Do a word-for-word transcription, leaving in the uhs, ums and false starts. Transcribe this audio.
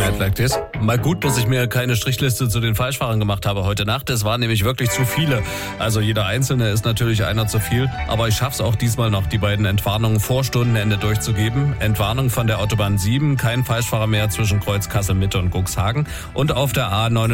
Mad Like This. Mal gut, dass ich mir keine Strichliste zu den Falschfahrern gemacht habe heute Nacht. Es waren nämlich wirklich zu viele. Also jeder Einzelne ist natürlich einer zu viel. Aber ich schaff's auch diesmal noch, die beiden Entwarnungen vor Stundenende durchzugeben. Entwarnung von der Autobahn sieben, kein Falschfahrer mehr zwischen Kreuz Kassel Mitte und Cuxhagen. Und auf der A neun